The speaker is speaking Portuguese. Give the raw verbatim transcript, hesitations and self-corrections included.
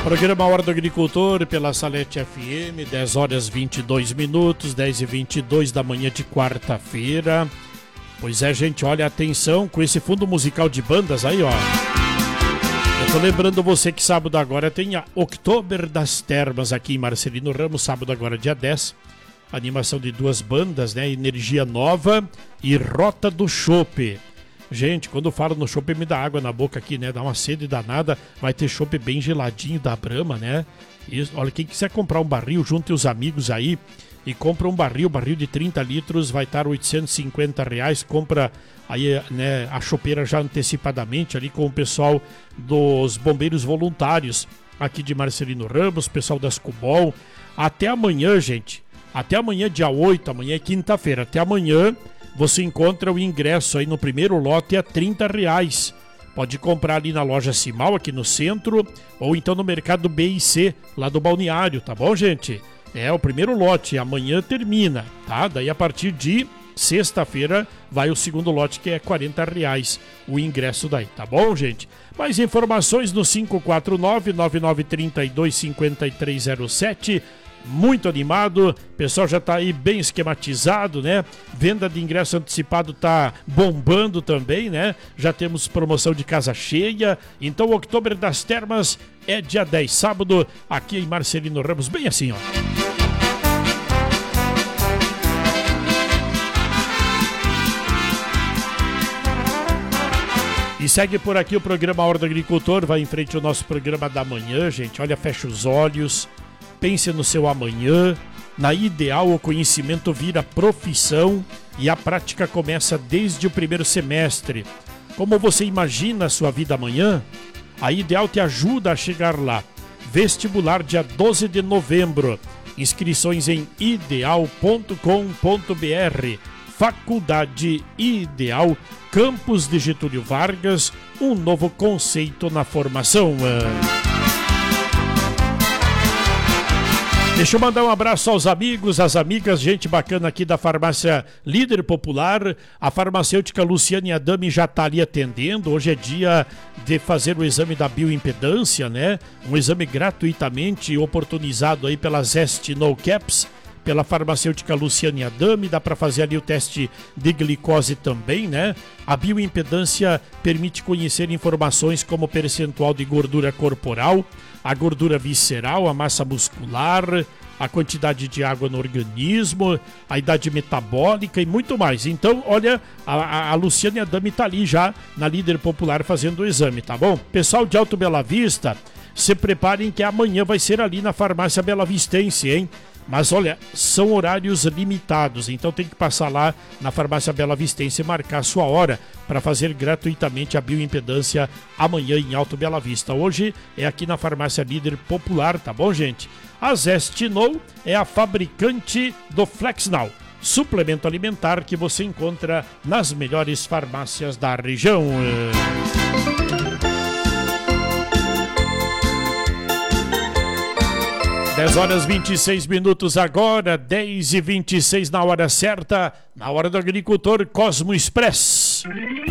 Programa Hora do Agricultor pela Salete F M, dez horas e vinte e dois minutos, dez e vinte e dois da manhã de quarta-feira. Pois é, gente, olha, atenção com esse fundo musical de bandas aí, ó. Eu tô lembrando você que sábado agora tem a Oktober das Termas aqui em Marcelino Ramos, sábado agora dia dez. Animação de duas bandas, né? Energia Nova e Rota do Chopp. Gente, quando eu falo no chopp me dá água na boca aqui, né? Dá uma sede danada. Vai ter chopp bem geladinho da Brahma, né? E, olha, quem quiser comprar um barril, junte os amigos aí e compra um barril, barril de trinta litros, vai estar oitocentos e cinquenta reais. Compra aí, né, a chopeira já antecipadamente ali com o pessoal dos bombeiros voluntários aqui de Marcelino Ramos, pessoal das Cubol. Até amanhã, gente. Até amanhã, dia oito, amanhã é quinta-feira. Até amanhã você encontra o ingresso aí no primeiro lote a trinta reais. Pode comprar ali na loja Simal, aqui no centro, ou então no mercado B e C, lá do Balneário, tá bom, gente? É o primeiro lote, amanhã termina, tá? Daí a partir de sexta-feira vai o segundo lote, que é quarenta reais o ingresso daí, tá bom, gente? Mais informações no cinco quatro nove, nove nove três dois, cinco três zero sete. Muito animado, o pessoal já tá aí bem esquematizado, né? Venda de ingresso antecipado tá bombando também, né? Já temos promoção de casa cheia. Então, o Oktober das Termas é dia dez, sábado, aqui em Marcelino Ramos, bem assim, ó. E segue por aqui o programa Hora do Agricultor, vai em frente ao nosso programa da manhã, gente. Olha, fecha os olhos. Pense no seu amanhã. Na Ideal, o conhecimento vira profissão e a prática começa desde o primeiro semestre. Como você imagina a sua vida amanhã? A Ideal te ajuda a chegar lá. Vestibular dia doze de novembro. Inscrições em ideal ponto com ponto br. Faculdade Ideal, Campus de Getúlio Vargas, um novo conceito na formação. Deixa eu mandar um abraço aos amigos, às amigas, gente bacana aqui da Farmácia Líder Popular. A farmacêutica Luciane Adami já está ali atendendo. Hoje é dia de fazer o exame da bioimpedância, né? Um exame gratuitamente oportunizado aí pela Zest No Caps, pela farmacêutica Luciane Adami. Dá para fazer ali o teste de glicose também, né? A bioimpedância permite conhecer informações como percentual de gordura corporal, a gordura visceral, a massa muscular, a quantidade de água no organismo, a idade metabólica e muito mais. Então, olha, a, a Luciane Adami está ali já na Líder Popular fazendo o exame, tá bom? Pessoal de Alto Bela Vista, se preparem que amanhã vai ser ali na Farmácia Bela Vistense, hein? Mas olha, são horários limitados, então tem que passar lá na Farmácia Bela Vistense e marcar a sua hora para fazer gratuitamente a bioimpedância amanhã em Alto Bela Vista. Hoje é aqui na Farmácia Líder Popular, tá bom, gente? A Zest No é a fabricante do Flexnal, suplemento alimentar que você encontra nas melhores farmácias da região. dez horas e vinte e seis minutos agora, dez e vinte e seis na hora certa, na hora do agricultor Cosmo Express.